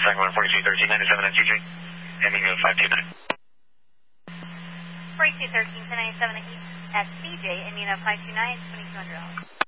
second one, 4213, 97 at CJ, ending 529. 4213 to 97 at CJ, ending 529, $2,200.